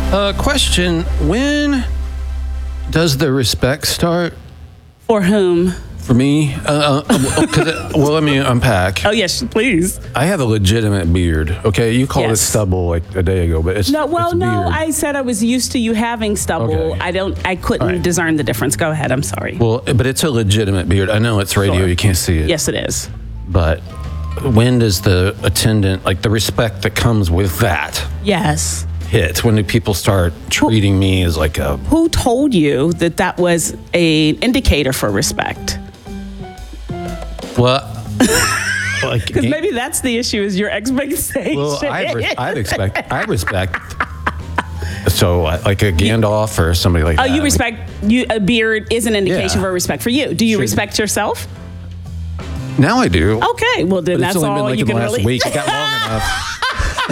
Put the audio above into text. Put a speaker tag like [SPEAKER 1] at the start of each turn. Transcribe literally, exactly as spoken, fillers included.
[SPEAKER 1] Uh, question: when does the respect start?
[SPEAKER 2] For whom?
[SPEAKER 1] For me? Uh, uh, 'cause it- well, let me unpack.
[SPEAKER 2] Oh, yes, please.
[SPEAKER 1] I have a legitimate beard. Okay, you called
[SPEAKER 2] Yes.
[SPEAKER 1] it stubble like a day ago, but it's
[SPEAKER 2] No, well,
[SPEAKER 1] it's
[SPEAKER 2] no,
[SPEAKER 1] beard.
[SPEAKER 2] I said I was used to you having stubble.
[SPEAKER 1] Okay.
[SPEAKER 2] I don't, I couldn't
[SPEAKER 1] All right.
[SPEAKER 2] discern the difference. Go ahead. I'm sorry.
[SPEAKER 1] Well, but it's a legitimate beard. I know it's radio;
[SPEAKER 2] Sure.
[SPEAKER 1] you can't see it.
[SPEAKER 2] Yes, it is.
[SPEAKER 1] But when does the attendant, like the respect that comes with that,
[SPEAKER 2] Yes.
[SPEAKER 1] hit? When do people start treating me as like a?
[SPEAKER 2] Who told you that that was an indicator for respect?
[SPEAKER 1] Well, like
[SPEAKER 2] Because maybe that's the issue is your expectation.
[SPEAKER 1] well, I re- I expect I respect. So uh, like a Gandalf or somebody like
[SPEAKER 2] Oh,
[SPEAKER 1] that.
[SPEAKER 2] you
[SPEAKER 1] like-
[SPEAKER 2] respect, you, a beard is an indication
[SPEAKER 1] Yeah.
[SPEAKER 2] of respect for you. Do you
[SPEAKER 1] Should-
[SPEAKER 2] respect yourself?
[SPEAKER 1] Now I do.
[SPEAKER 2] Okay, well then
[SPEAKER 1] But
[SPEAKER 2] that's
[SPEAKER 1] it's only
[SPEAKER 2] all
[SPEAKER 1] been like
[SPEAKER 2] you
[SPEAKER 1] in the
[SPEAKER 2] can
[SPEAKER 1] last
[SPEAKER 2] really.
[SPEAKER 1] week. It got long enough.